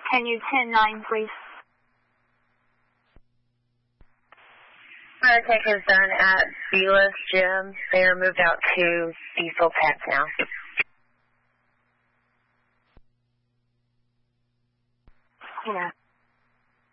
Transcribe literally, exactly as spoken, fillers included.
Can you ten nine, please? Fire tech is done at Belis Gym. They are moved out to Diesel Tech now. Yeah.